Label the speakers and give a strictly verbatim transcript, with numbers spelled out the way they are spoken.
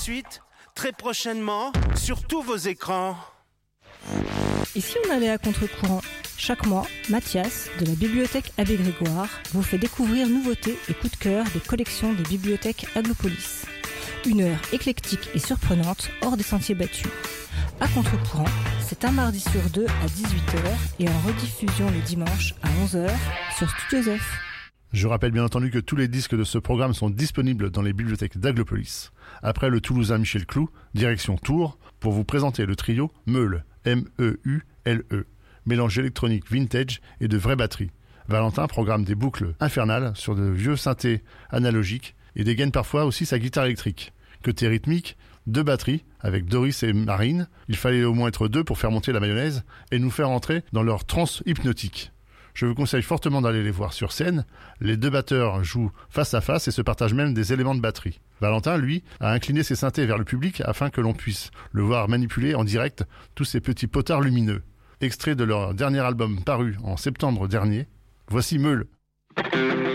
Speaker 1: suite, très prochainement, sur tous vos écrans.
Speaker 2: Et si on allait à contre-courant ? Chaque mois, Mathias, de la bibliothèque Abbé Grégoire, vous fait découvrir nouveautés et coups de cœur des collections des bibliothèques Aglopolis. Une heure éclectique et surprenante, hors des sentiers battus. À contre-courant, c'est un mardi sur deux à dix-huit heures et en rediffusion le dimanche à onze heures sur Studio F.
Speaker 3: Je rappelle bien entendu que tous les disques de ce programme sont disponibles dans les bibliothèques d'Aglopolis. Après le Toulousain Michel Clou, direction Tours, pour vous présenter le trio Meule, M E U L E, mélange électronique vintage et de vraies batteries. Valentin programme des boucles infernales sur de vieux synthés analogiques et dégaine parfois aussi sa guitare électrique. Côté rythmique, deux batteries avec Doris et Marine. Il fallait au moins être deux pour faire monter la mayonnaise et nous faire entrer dans leur transe hypnotique. Je vous conseille fortement d'aller les voir sur scène. Les deux batteurs jouent face à face et se partagent même des éléments de batterie. Valentin, lui, a incliné ses synthés vers le public afin que l'on puisse le voir manipuler en direct tous ces petits potards lumineux. Extrait de leur dernier album paru en septembre dernier, voici Meule.